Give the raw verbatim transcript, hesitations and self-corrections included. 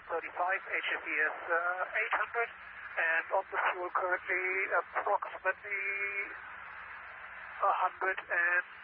thirty-five, H F E S uh, eight hundred, and on the fuel currently approximately one hundred